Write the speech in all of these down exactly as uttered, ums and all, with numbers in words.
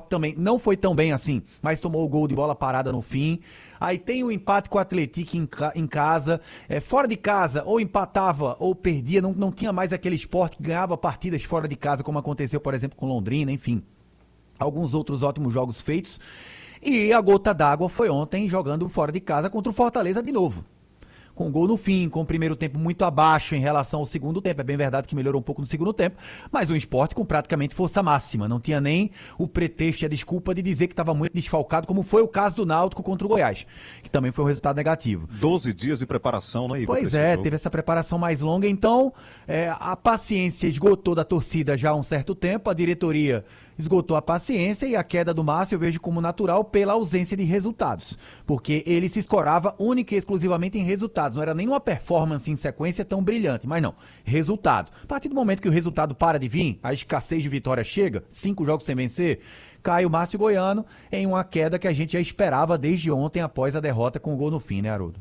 Sport também não foi tão bem assim, mas tomou o gol de bola parada no fim. Aí tem o empate com o Atlético em, ca- em casa. É, fora de casa, ou empatava ou perdia, não, não tinha mais aquele Sport que ganhava partidas fora de casa, como aconteceu, por exemplo, com Londrina, enfim. Alguns outros ótimos jogos feitos. E a gota d'água foi ontem jogando fora de casa contra o Fortaleza de novo. Com gol no fim, com o primeiro tempo muito abaixo em relação ao segundo tempo. É bem verdade que melhorou um pouco no segundo tempo, mas o Sport com praticamente força máxima. Não tinha nem o pretexto e a desculpa de dizer que estava muito desfalcado, como foi o caso do Náutico contra o Goiás, que também foi um resultado negativo. doze dias de preparação, né, Igor? Pois é, teve essa preparação mais longa, então é, a paciência esgotou da torcida já há um certo tempo, a diretoria esgotou a paciência e a queda do Márcio eu vejo como natural pela ausência de resultados, porque ele se escorava única e exclusivamente em resultados, não era nenhuma performance em sequência tão brilhante, mas não, resultado. A partir do momento que o resultado para de vir, a escassez de vitória chega, cinco jogos sem vencer, cai o Márcio Goiano em uma queda que a gente já esperava desde ontem após a derrota com o gol no fim, né, Haroldo?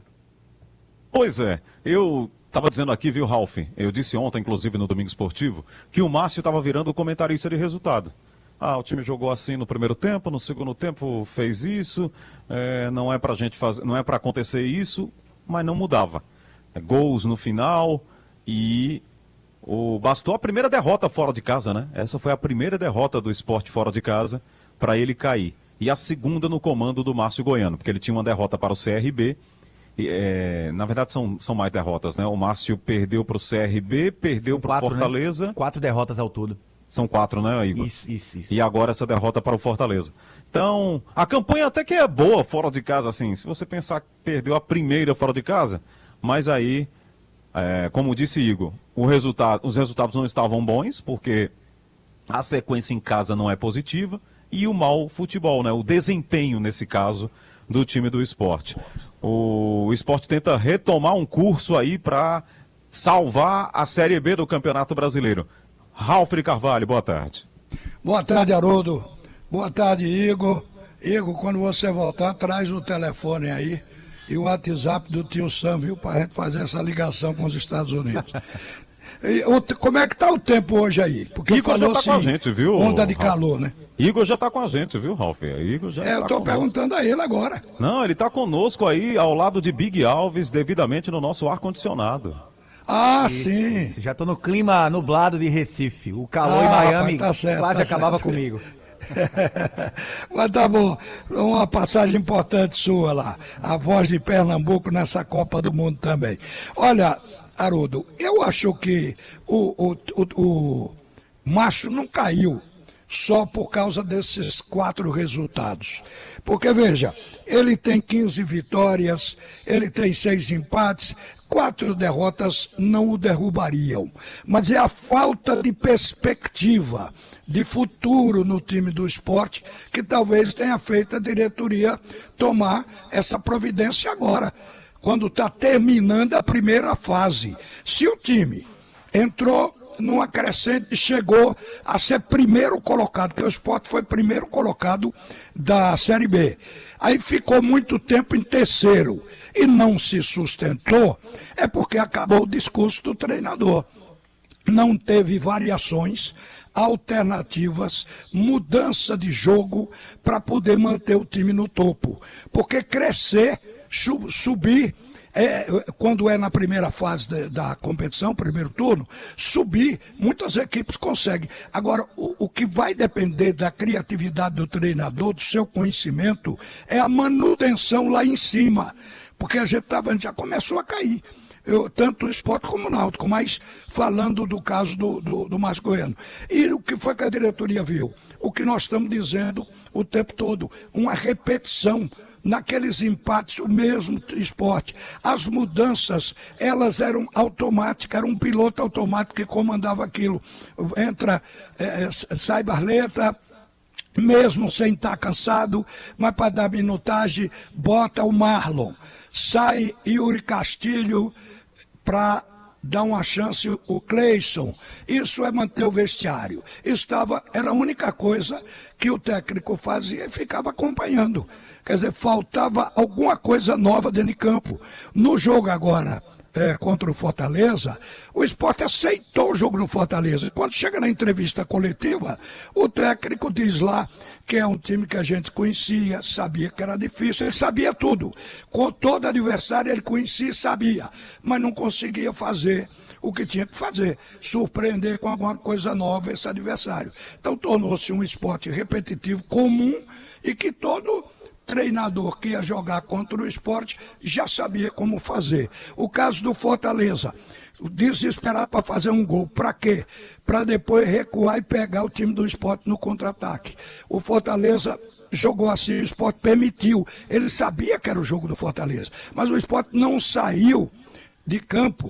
Pois é, eu estava dizendo aqui, viu, Ralf? Eu disse ontem, inclusive no Domingo Esportivo, que o Márcio estava virando comentarista de resultado. Ah, o time jogou assim no primeiro tempo, no segundo tempo fez isso, é, não é pra gente fazer, não é para acontecer isso, mas não mudava. É, gols no final e o, bastou a primeira derrota fora de casa, né? Essa foi a primeira derrota do Sport fora de casa para ele cair. E a segunda no comando do Márcio Goiano, porque ele tinha uma derrota para o C R B. E, é, na verdade são, são mais derrotas, né? O Márcio perdeu para o C R B, perdeu para o Fortaleza. Né? Quatro derrotas ao todo. São quatro, né, Igor? Isso, isso, isso. E agora essa derrota para o Fortaleza. Então, a campanha até que é boa fora de casa, assim. Se você pensar que perdeu a primeira fora de casa, mas aí, é, como disse Igor, o resultado, os resultados não estavam bons, porque a sequência em casa não é positiva, e o mau futebol, né? O desempenho, nesse caso, do time do Sport. O Sport tenta retomar um curso aí para salvar a Série B do Campeonato Brasileiro. Ralf de Carvalho, boa tarde. Boa tarde, Haroldo. Boa tarde, Igor. Igor, quando você voltar, traz o telefone aí e o WhatsApp do tio Sam, viu? Para a gente fazer essa ligação com os Estados Unidos. E, o, como é que tá o tempo hoje aí? Porque Igor falou já tá assim, com a gente, viu, onda de Ralf? calor, né? Igor já tá com a gente, viu, Ralf? Igor já É, eu tá tô conosco. perguntando a ele agora. Não, ele tá conosco aí, ao lado de Big Alves, devidamente no nosso ar-condicionado. Ah, Isso, sim. isso. Já tô no clima nublado de Recife. O calor Ah, em Miami rapaz, tá certo, quase tá acabava certo. comigo. Mas tá bom, uma passagem importante sua lá, a voz de Pernambuco nessa Copa do Mundo também. Olha, Haroldo, eu acho que o, o, o, o Márcio não caiu só por causa desses quatro resultados. Porque, veja, ele tem quinze vitórias, ele tem seis empates, quatro derrotas não o derrubariam. Mas é a falta de perspectiva, de futuro no time do Sport, que talvez tenha feito a diretoria tomar essa providência agora, quando está terminando a primeira fase. Se o time entrou numa crescente e chegou a ser primeiro colocado, porque o Sport foi primeiro colocado da Série B. Aí ficou muito tempo em terceiro e não se sustentou, é porque acabou o discurso do treinador. Não teve variações, alternativas, mudança de jogo para poder manter o time no topo. Porque crescer, subir, É, quando é na primeira fase de, da competição, primeiro turno, subir, muitas equipes conseguem. Agora, o, o que vai depender da criatividade do treinador, do seu conhecimento, é a manutenção lá em cima. Porque a gente, tava, a gente já começou a cair. Eu, tanto o Sport como o Náutico, mas falando do caso do, do, do Márcio Goiano. E o que foi que a diretoria viu? O que nós estamos dizendo o tempo todo, uma repetição. Naqueles empates, o mesmo esporte. As mudanças, elas eram automáticas, era um piloto automático que comandava aquilo. Entra, é, sai Barleta, mesmo sem estar cansado, mas para dar minutagem, bota o Marlon. Sai Yuri Castilho para dar uma chance o Cleison. Isso é manter o vestiário. Estava, era a única coisa que o técnico fazia e ficava acompanhando. Quer dizer, faltava alguma coisa nova dentro de campo. No jogo agora, é, contra o Fortaleza, o Sport aceitou o jogo do Fortaleza. Quando chega na entrevista coletiva, o técnico diz lá que é um time que a gente conhecia, sabia que era difícil, ele sabia tudo. Com todo adversário ele conhecia e sabia, mas não conseguia fazer o que tinha que fazer, surpreender com alguma coisa nova esse adversário. Então tornou-se um esporte repetitivo, comum, e que todo treinador que ia jogar contra o esporte já sabia como fazer. O caso do Fortaleza, desesperado para fazer um gol, para quê? Para depois recuar e pegar o time do esporte no contra-ataque. O Fortaleza jogou assim, o esporte permitiu, ele sabia que era o jogo do Fortaleza, mas o esporte não saiu de campo,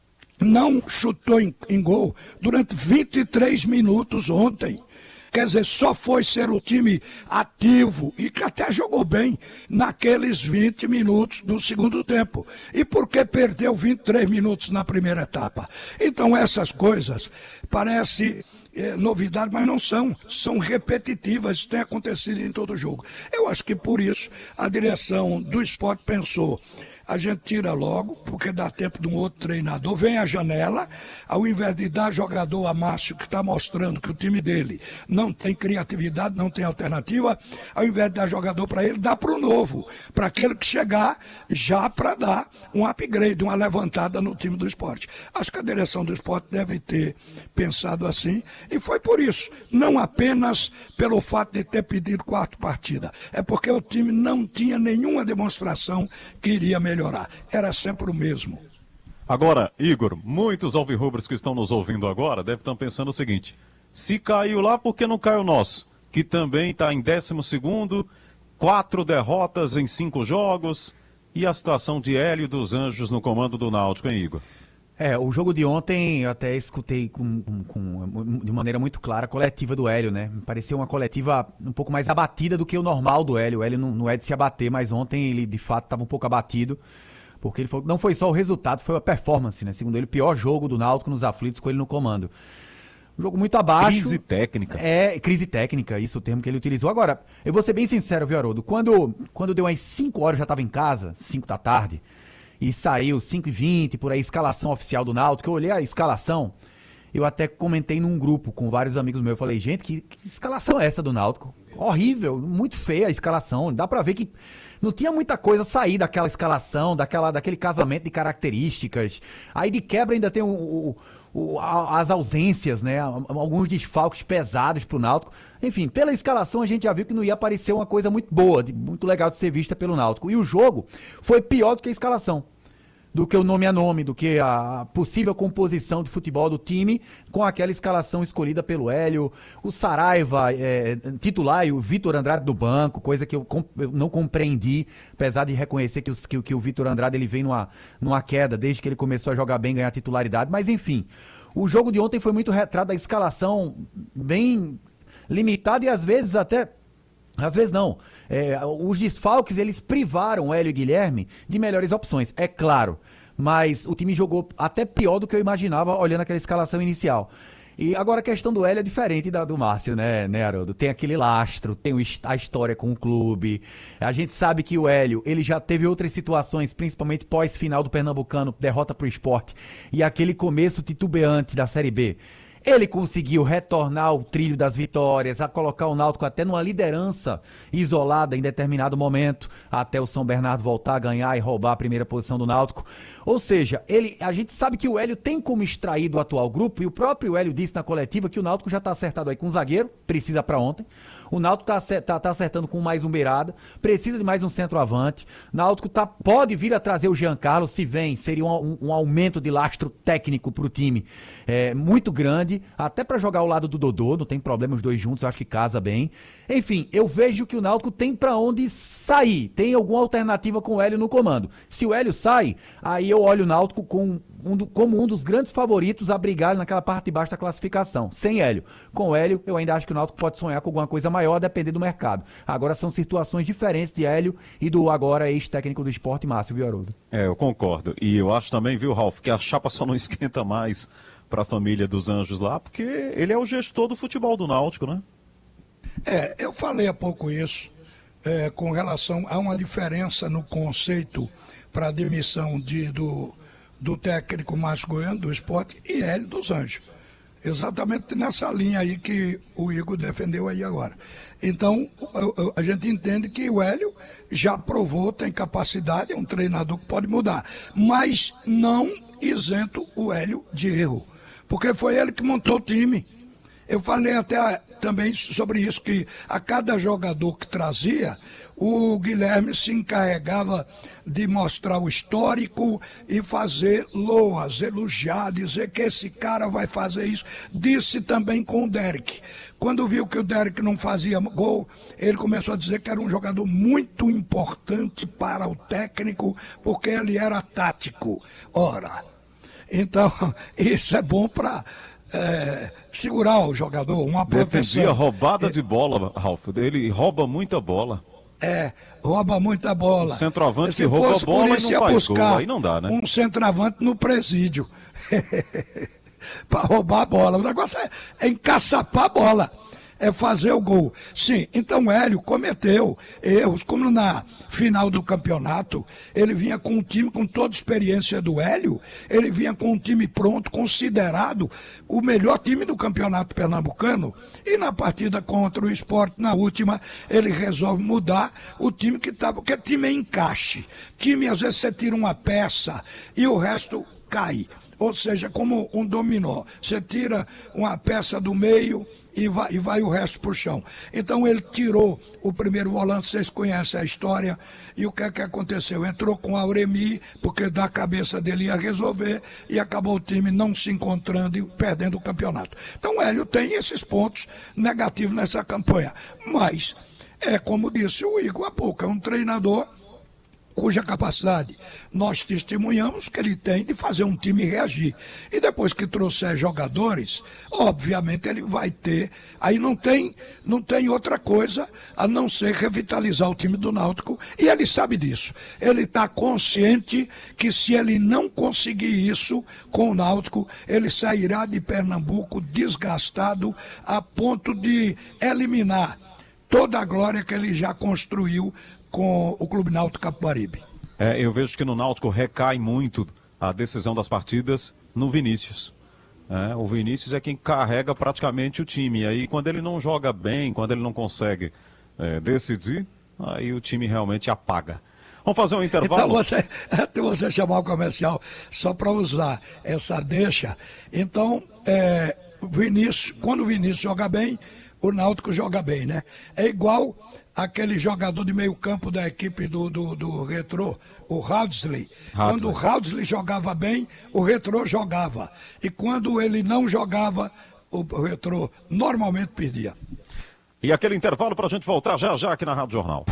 não chutou em, em gol durante vinte e três minutos ontem. Quer dizer, só foi ser o time ativo e que até jogou bem naqueles vinte minutos do segundo tempo. E por que perdeu vinte e três minutos na primeira etapa? Então essas coisas parecem é, novidade, mas não são. São repetitivas, isso tem acontecido em todo jogo. Eu acho que por isso a direção do esporte pensou: a gente tira logo, porque dá tempo de um outro treinador, vem a janela, ao invés de dar jogador a Márcio, que está mostrando que o time dele não tem criatividade, não tem alternativa, ao invés de dar jogador para ele, dá para o novo, para aquele que chegar já para dar um upgrade, uma levantada no time do esporte. Acho que a direção do esporte deve ter pensado assim, e foi por isso, não apenas pelo fato de ter pedido quarta partida, é porque o time não tinha nenhuma demonstração que iria melhorar. Era sempre o mesmo. Agora, Igor, muitos alvirrubros que estão nos ouvindo agora devem estar pensando o seguinte: se caiu lá, por que não cai o nosso? Que também está em décimo segundo, quatro derrotas em cinco jogos, e a situação de Hélio dos Anjos no comando do Náutico, hein, Igor? É, o jogo de ontem eu até escutei com, com, com, de maneira muito clara a coletiva do Hélio, né? Me pareceu uma coletiva um pouco mais abatida do que o normal do Hélio. O Hélio não, não é de se abater, mas ontem ele de fato estava um pouco abatido, porque ele falou que não foi só o resultado, foi a performance, né? Segundo ele, o pior jogo do Náutico nos aflitos com ele no comando. Um jogo muito abaixo. Crise técnica. É, crise técnica, isso é o termo que ele utilizou. Agora, eu vou ser bem sincero, viu, Haroldo? Quando, quando deu umas cinco horas, eu já estava em casa, cinco da tarde, e saiu cinco e vinte, por aí, escalação oficial do Náutico, eu olhei a escalação, eu até comentei num grupo com vários amigos meus, eu falei: gente, que, que escalação é essa do Náutico? Horrível, muito feia a escalação, dá pra ver que não tinha muita coisa a sair daquela escalação, daquela, daquele casamento de características. Aí de quebra ainda tem o, o, o, a, as ausências, né? Alguns desfalques pesados pro Náutico. Enfim, pela escalação a gente já viu que não ia aparecer uma coisa muito boa, de, muito legal de ser vista pelo Náutico. E o jogo foi pior do que a escalação, do que o nome a nome, do que a possível composição de futebol do time com aquela escalação escolhida pelo Hélio, o Saraiva é, titular e o Vitor Andrade do banco, coisa que eu, eu não compreendi, apesar de reconhecer que, os, que, que o Vitor Andrade ele vem numa, numa queda desde que ele começou a jogar bem, ganhar titularidade, mas enfim, o jogo de ontem foi muito retrato da escalação bem limitada e às vezes até... Às vezes não. É, os desfalques, eles privaram o Hélio e Guilherme de melhores opções, é claro. Mas o time jogou até pior do que eu imaginava olhando aquela escalação inicial. E agora a questão do Hélio é diferente da do Márcio, né, né, Haroldo? Tem aquele lastro, tem a história com o clube. A gente sabe que o Hélio, ele já teve outras situações, principalmente pós-final do Pernambucano, derrota pro Sport, e aquele começo titubeante da Série B. Ele conseguiu retornar ao trilho das vitórias, a colocar o Náutico até numa liderança isolada em determinado momento, até o São Bernardo voltar a ganhar e roubar a primeira posição do Náutico. Ou seja, ele, a gente sabe que o Hélio tem como extrair do atual grupo, e o próprio Hélio disse na coletiva que o Náutico já está acertado aí com o zagueiro, precisa para ontem. O Náutico está tá, tá acertando com mais um beirada, precisa de mais um centroavante. O Náutico tá, pode vir a trazer o Jean Carlos, se vem, seria um, um, um aumento de lastro técnico para o time é, muito grande, até para jogar ao lado do Dodô, não tem problema os dois juntos, eu acho que casa bem. Enfim, eu vejo que o Náutico tem para onde sair, tem alguma alternativa com o Hélio no comando. Se o Hélio sai, aí eu olho o Náutico com um do, como um dos grandes favoritos a brigar naquela parte de baixo da classificação, sem Hélio. Com o Hélio, eu ainda acho que o Náutico pode sonhar com alguma coisa maior, a depender do mercado. Agora são situações diferentes de Hélio e do agora ex-técnico do Sport, Márcio, viu, Haroldo? É, eu concordo. E eu acho também, viu, Ralf, que a chapa só não esquenta mais para a família dos Anjos lá, porque ele é o gestor do futebol do Náutico, né? É, eu falei há pouco isso, é, com relação a uma diferença no conceito para admissão de, do, do técnico Márcio Goiano, do Sport, e Hélio dos Anjos. Exatamente nessa linha aí que o Igor defendeu aí agora. Então, a gente entende que o Hélio já provou, tem capacidade, é um treinador que pode mudar. Mas não isento o Hélio de erro, porque foi ele que montou o time. Eu falei até também sobre isso, que a cada jogador que trazia, o Guilherme se encarregava de mostrar o histórico e fazer loas, elogiar, dizer que esse cara vai fazer isso. Disse também com o Derek. Quando viu que o Derek não fazia gol, ele começou a dizer que era um jogador muito importante para o técnico, porque ele era tático. Ora, então isso é bom para... É, segurar o jogador, uma proteção. Defendia roubada de bola, Ralf. Ele rouba muita bola. É, rouba muita bola. O centroavante Se que rouba fosse bola por e isso, não ia faz buscar gol, aí não dá, né? Um centroavante no presídio. Para roubar a bola. O negócio é, é encaçapar a bola. É fazer o gol. Sim, então o Hélio cometeu erros, como na final do campeonato, ele vinha com um time com toda a experiência do Hélio, ele vinha com um time pronto, considerado o melhor time do campeonato pernambucano, e na partida contra o Sport, na última, ele resolve mudar o time que estava, porque time é encaixe. Time, às vezes, você tira uma peça e o resto cai. Ou seja, como um dominó. Você tira uma peça do meio e vai, e vai o resto para o chão. Então ele tirou o primeiro volante, vocês conhecem a história, e o que é que aconteceu? Entrou com a Auremi, porque da cabeça dele ia resolver, e acabou o time não se encontrando e perdendo o campeonato. Então o Hélio tem esses pontos negativos nessa campanha, mas é como disse o Igor há pouco, é um treinador cuja capacidade nós testemunhamos que ele tem de fazer um time reagir. E depois que trouxer jogadores, obviamente ele vai ter, aí não tem, não tem outra coisa a não ser revitalizar o time do Náutico, e ele sabe disso. Ele está consciente que se ele não conseguir isso com o Náutico, ele sairá de Pernambuco desgastado a ponto de eliminar toda a glória que ele já construiu com o Clube Náutico Capibaribe. É, eu vejo que no Náutico recai muito a decisão das partidas no Vinícius. É, o Vinícius é quem carrega praticamente o time. E aí, quando ele não joga bem, quando ele não consegue é, decidir, aí o time realmente apaga. Vamos fazer um intervalo? Então, você, até você chamar o comercial só para usar essa deixa. Então, é, Vinícius, quando o Vinícius joga bem, o Náutico joga bem, né? É igual aquele jogador de meio campo da equipe do, do, do Retrô, o Raudsley. Quando o Raudsley jogava bem, o Retrô jogava. E quando ele não jogava, o Retrô normalmente perdia. E aquele intervalo para a gente voltar já já aqui na Rádio Jornal.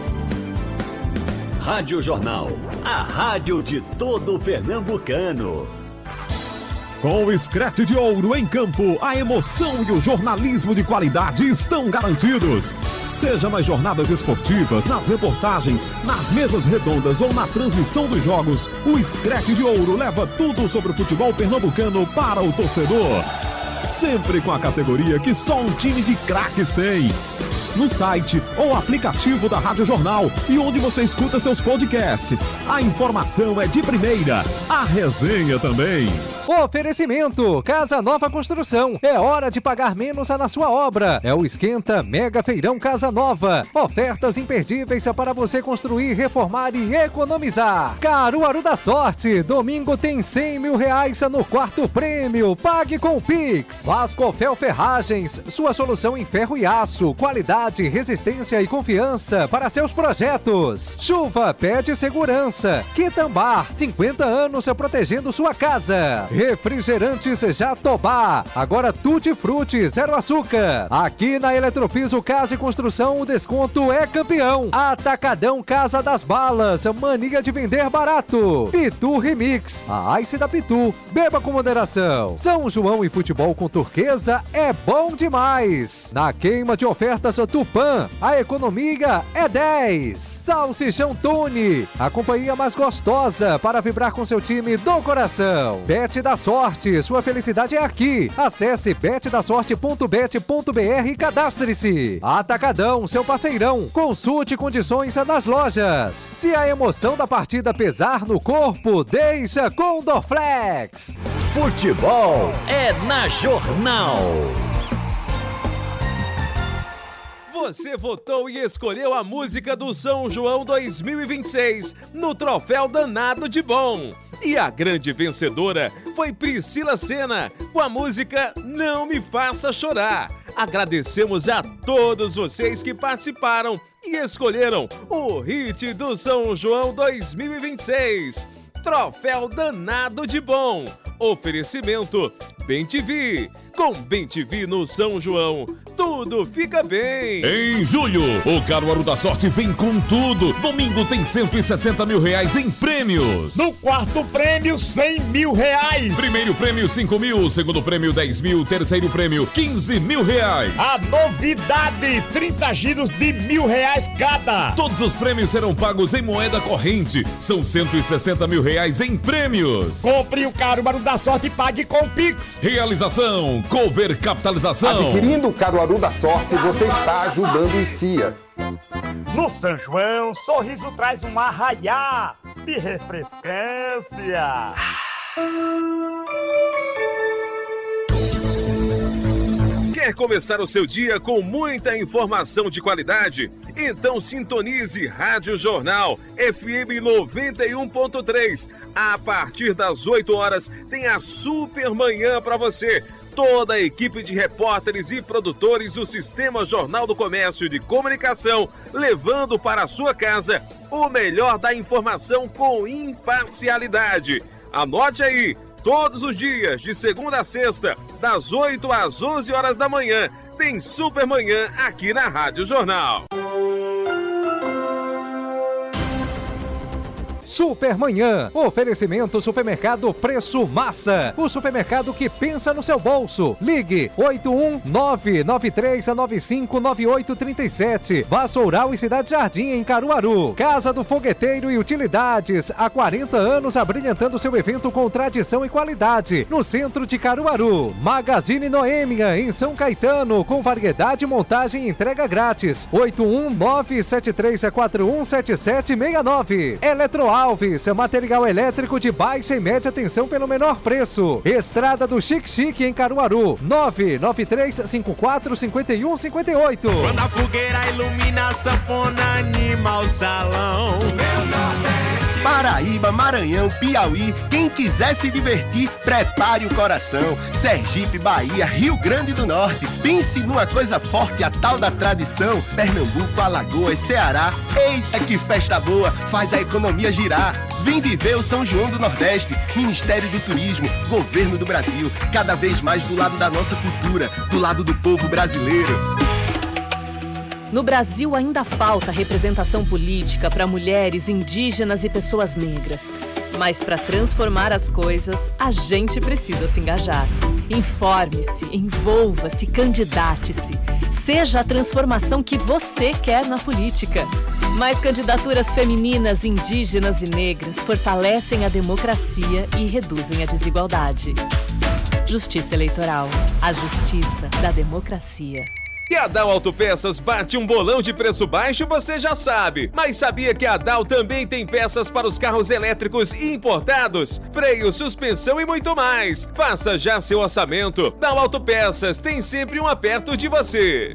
Rádio Jornal, a rádio de todo pernambucano. Com o Screte de Ouro em campo, a emoção e o jornalismo de qualidade estão garantidos. Seja nas jornadas esportivas, nas reportagens, nas mesas redondas ou na transmissão dos jogos, o Screte de Ouro leva tudo sobre o futebol pernambucano para o torcedor. Sempre com a categoria que só um time de craques tem. No site ou aplicativo da Rádio Jornal e onde você escuta seus podcasts. A informação é de primeira, a resenha também. Oferecimento, Casa Nova Construção. É hora de pagar menos na sua obra. É o Esquenta Mega Feirão Casa Nova. Ofertas imperdíveis para você construir, reformar e economizar. Caruaru da Sorte. Domingo tem cem mil reais no quarto prêmio. Pague com o Pix. Vascofel Ferragens. Sua solução em ferro e aço. Qualidade, resistência e confiança para seus projetos. Chuva Pede Segurança. Quitambar. cinquenta anos protegendo sua casa. Refrigerantes Jatobá, agora Tutti Frutti, zero açúcar. Aqui na Eletropiso Casa e Construção o desconto é campeão. Atacadão Casa das Balas, mania de vender barato. Pitu Remix, a Ice da Pitu, beba com moderação. São João e futebol com turquesa é bom demais. Na queima de ofertas Tupã, a economia é dez. Salsichão Tune, a companhia mais gostosa para vibrar com seu time do coração. Bet Bet da Sorte, sua felicidade é aqui. Acesse bet da sorte ponto bet ponto br e cadastre-se. Atacadão, seu parceirão. Consulte condições nas lojas. Se a emoção da partida pesar no corpo, deixa com Dorflex. Futebol é na Jornal. Você votou e escolheu a música do São João dois mil e vinte e seis no Troféu Danado de Bom. E a grande vencedora foi Priscila Senna, com a música Não Me Faça Chorar. Agradecemos a todos vocês que participaram e escolheram o hit do São João dois mil e vinte e seis. Troféu Danado de Bom. Oferecimento Bem T V. Com Bem T V no São João, tudo fica bem. Em julho, o Caruaru da Sorte vem com tudo. Domingo tem cento e sessenta mil reais em prêmios. No quarto prêmio, cem mil reais. Primeiro prêmio, cinco mil. Segundo prêmio, dez mil. Terceiro prêmio, quinze mil reais. A novidade, trinta giros de mil reais cada. Todos os prêmios serão pagos em moeda corrente. São cento e sessenta mil reais em prêmios. Compre o Caruaru da Sorte e pague com Pix. Realização Cover Capitalização. Adquirindo o Caruaru da Sorte, você está ajudando o C I A. No São João, sorriso traz um arraiá de refrescância. Quer começar o seu dia com muita informação de qualidade? Então sintonize Rádio Jornal F M noventa e um ponto três. A partir das oito horas tem a Super Manhã para você. Toda a equipe de repórteres e produtores do Sistema Jornal do Comércio e de Comunicação, levando para a sua casa o melhor da informação com imparcialidade. Anote aí, todos os dias, de segunda a sexta, das oito às onze horas da manhã, tem Super Manhã aqui na Rádio Jornal. Supermanhã, oferecimento Supermercado Preço Massa, o supermercado que pensa no seu bolso. Ligue oito um nove nove três nove cinco nove oito três sete. Vassoural e Cidade Jardim em Caruaru. Casa do Fogueteiro e Utilidades, há quarenta anos abrilhantando seu evento com tradição e qualidade, no centro de Caruaru. Magazine Noêmia em São Caetano, com variedade, montagem e entrega grátis. oito um nove sete três quatro um sete sete seis nove. Eletroal Alves, material elétrico de baixa e média tensão pelo menor preço. Estrada do Chique Chique em Caruaru, nove nove três cinco quatro cinco um cinco oito. Quando a fogueira ilumina a sanfona, anima o salão. Meu Nordeste. Paraíba, Maranhão, Piauí, quem quiser se divertir, prepare o coração. Sergipe, Bahia, Rio Grande do Norte, pense numa coisa forte, a tal da tradição. Pernambuco, Alagoas, Ceará, eita que festa boa, faz a economia girar. Vem viver o São João do Nordeste, Ministério do Turismo, Governo do Brasil, cada vez mais do lado da nossa cultura, do lado do povo brasileiro. No Brasil ainda falta representação política para mulheres, indígenas e pessoas negras. Mas para transformar as coisas, a gente precisa se engajar. Informe-se, envolva-se, candidate-se. Seja a transformação que você quer na política. Mais candidaturas femininas, indígenas e negras fortalecem a democracia e reduzem a desigualdade. Justiça Eleitoral. A justiça da democracia. Que a Dal Autopeças bate um bolão de preço baixo, você já sabe. Mas sabia que a Dal também tem peças para os carros elétricos importados? Freio, suspensão e muito mais. Faça já seu orçamento. Dal Autopeças tem sempre um perto de você.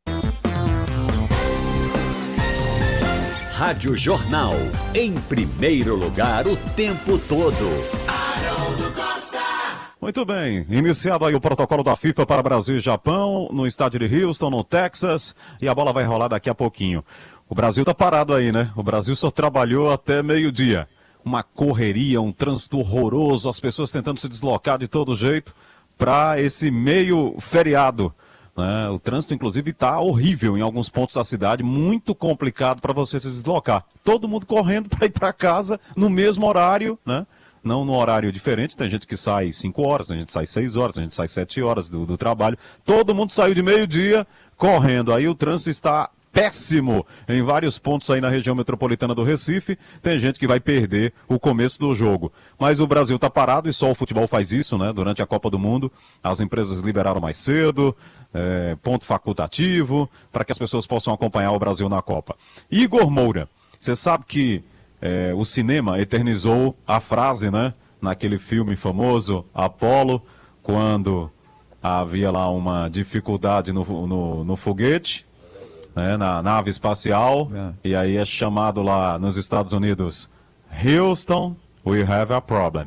Rádio Jornal, em primeiro lugar o tempo todo. Haroldo Costa. Muito bem, iniciado aí o protocolo da FIFA para Brasil e Japão, no estádio de Houston, no Texas, e a bola vai rolar daqui a pouquinho. O Brasil tá parado aí, né? O Brasil só trabalhou até meio-dia. Uma correria, um trânsito horroroso, as pessoas tentando se deslocar de todo jeito para esse meio feriado. Né? O trânsito, inclusive, está horrível em alguns pontos da cidade, muito complicado para você se deslocar. Todo mundo correndo para ir para casa no mesmo horário, né? Não no horário diferente, tem gente que sai cinco horas, tem gente que sai seis horas, tem gente que sai sete horas do, do trabalho. Todo mundo saiu de meio-dia correndo. Aí o trânsito está péssimo em vários pontos aí na região metropolitana do Recife. Tem gente que vai perder o começo do jogo. Mas o Brasil está parado e só o futebol faz isso, né? Durante a Copa do Mundo, as empresas liberaram mais cedo, é, ponto facultativo, para que as pessoas possam acompanhar o Brasil na Copa. Igor Moura, você sabe que é, o cinema eternizou a frase, né? Naquele filme famoso, Apollo, quando havia lá uma dificuldade no, no, no foguete, né, na nave espacial, é. E aí é chamado lá nos Estados Unidos, Houston, we have a problem.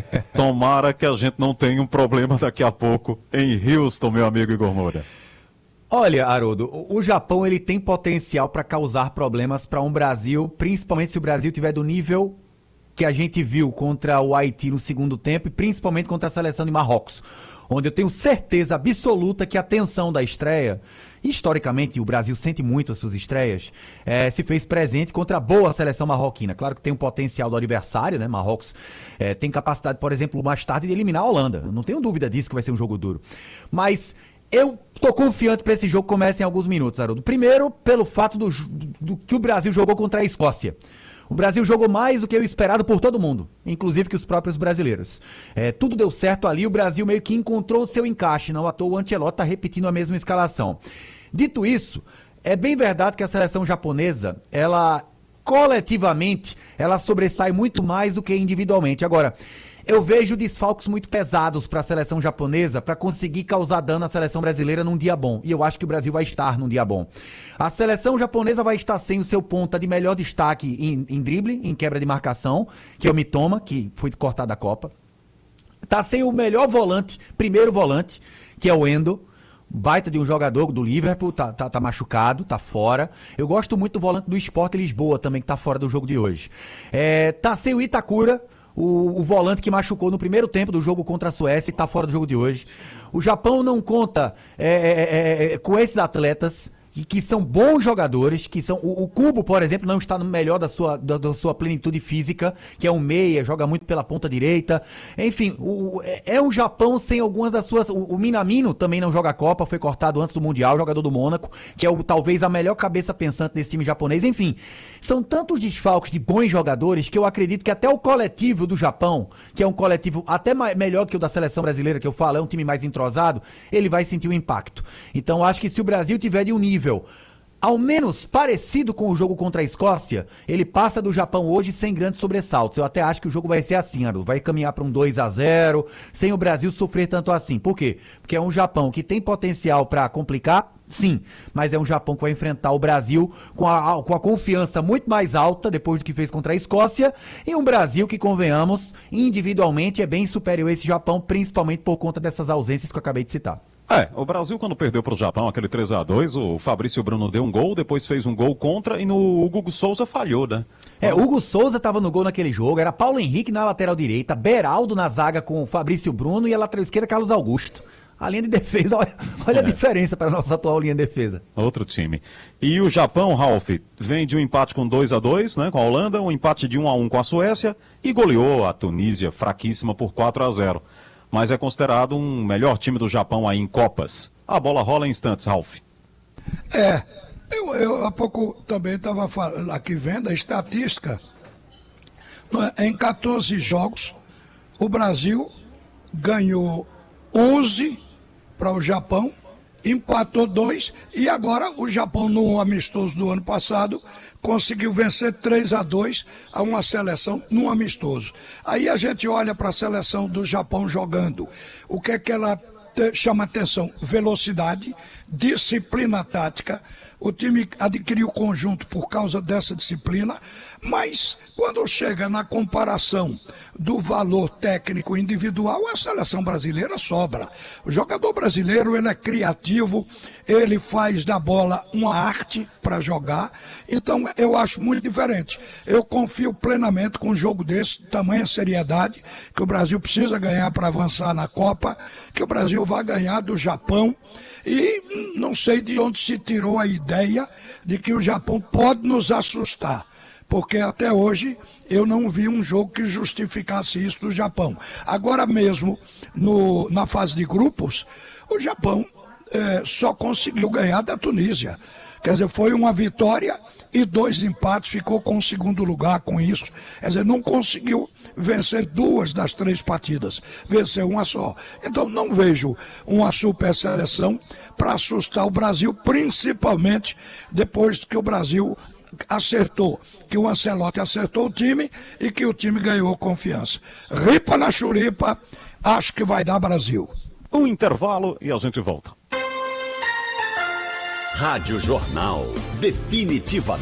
Tomara que a gente não tenha um problema daqui a pouco em Houston, meu amigo Igor Moura. Olha, Haroldo, o Japão ele tem potencial para causar problemas para um Brasil, principalmente se o Brasil tiver do nível que a gente viu contra o Haiti no segundo tempo e principalmente contra a seleção de Marrocos, onde eu tenho certeza absoluta que a tensão da estreia, historicamente o Brasil sente muito as suas estreias, é, se fez presente contra a boa seleção marroquina. Claro que tem um potencial do adversário, né? Marrocos é, tem capacidade, por exemplo, mais tarde de eliminar a Holanda. Eu não tenho dúvida disso que vai ser um jogo duro. Mas eu tô confiante para esse jogo começar em alguns minutos, Haroldo. Primeiro, pelo fato do, do que o Brasil jogou contra a Escócia. O Brasil jogou mais do que o esperado por todo mundo, inclusive que os próprios brasileiros. É, tudo deu certo ali, o Brasil meio que encontrou o seu encaixe, não à toa o Ancelotti está repetindo a mesma escalação. Dito isso, é bem verdade que a seleção japonesa, ela coletivamente, ela sobressai muito mais do que individualmente. Agora, eu vejo desfalques muito pesados para a seleção japonesa para conseguir causar dano à seleção brasileira num dia bom. E eu acho que o Brasil vai estar num dia bom. A seleção japonesa vai estar sem o seu ponta de melhor destaque em, em drible, em quebra de marcação, que é o Mitoma, que foi cortado da Copa. Tá sem o melhor volante, primeiro volante, que é o Endo. Baita de um jogador do Liverpool, tá, tá, tá machucado, tá fora. Eu gosto muito do volante do Sport Lisboa também, que tá fora do jogo de hoje. É, tá sem o Itakura, O, o volante que machucou no primeiro tempo do jogo contra a Suécia e está fora do jogo de hoje. O Japão não conta é, é, é, com esses atletas que, que são bons jogadores, que são o, o Kubo, por exemplo, não está no melhor da sua, da, da sua plenitude física, que é um meia, joga muito pela ponta direita. Enfim, o, é, é um Japão sem algumas das suas... O, o Minamino também não joga a Copa, foi cortado antes do Mundial, jogador do Mônaco, que é o, talvez a melhor cabeça pensante desse time japonês. Enfim, são tantos desfalques de bons jogadores que eu acredito que até o coletivo do Japão, que é um coletivo até mais, melhor que o da seleção brasileira, que eu falo, é um time mais entrosado, ele vai sentir o impacto. Então, acho que se o Brasil tiver de um nível ao menos parecido com o jogo contra a Escócia, ele passa do Japão hoje sem grandes sobressaltos. Eu até acho que o jogo vai ser assim, Haroldo. Vai caminhar para um dois a zero, sem o Brasil sofrer tanto assim. Por quê? Porque é um Japão que tem potencial para complicar, sim, mas é um Japão que vai enfrentar o Brasil com a, com a confiança muito mais alta depois do que fez contra a Escócia, e um Brasil que, convenhamos, individualmente é bem superior a esse Japão, principalmente por conta dessas ausências que eu acabei de citar. É, o Brasil quando perdeu para o Japão, aquele três a dois, o Fabrício Bruno deu um gol, depois fez um gol contra e no o Hugo Souza falhou, né? É, Hugo Souza estava no gol naquele jogo, era Paulo Henrique na lateral direita, Beraldo na zaga com o Fabrício Bruno e a lateral esquerda Carlos Augusto. A linha de defesa, olha, olha é. a diferença para a nossa atual linha de defesa. Outro time. E o Japão, Ralf, vem de um empate com dois a dois, né, com a Holanda, um empate de um a um com a Suécia e goleou a Tunísia, fraquíssima, por quatro a zero. Mas é considerado um melhor time do Japão aí em Copas. A bola rola em instantes, Ralf. É, eu, eu há pouco também estava aqui vendo a estatística. Em quatorze jogos, o Brasil ganhou onze para o Japão, empatou dois e agora o Japão, no amistoso do ano passado, conseguiu vencer três a dois a uma seleção num amistoso. Aí a gente olha para a seleção do Japão jogando. O que é que ela te, chama atenção? Velocidade, disciplina tática. O time adquiriu o conjunto por causa dessa disciplina, mas quando chega na comparação do valor técnico individual, a seleção brasileira sobra. O jogador brasileiro, ele é criativo, ele faz da bola uma arte para jogar, então eu acho muito diferente. Eu confio plenamente com um jogo desse, tamanha seriedade, que o Brasil precisa ganhar para avançar na Copa, que o Brasil vai ganhar do Japão. E não sei de onde se tirou a ideia de que o Japão pode nos assustar, porque até hoje eu não vi um jogo que justificasse isso do Japão. Agora mesmo, no, na fase de grupos, o Japão é, só conseguiu ganhar da Tunísia, Quer dizer, foi uma vitória e dois empates, ficou com o segundo lugar com isso. Quer dizer, não conseguiu vencer duas das três partidas, venceu uma só. Então não vejo uma super seleção para assustar o Brasil, principalmente depois que o Brasil acertou, que o Ancelotti acertou o time e que o time ganhou confiança. Ripa na churipa, acho que vai dar Brasil. Um intervalo e a gente volta. Rádio Jornal, definitivamente.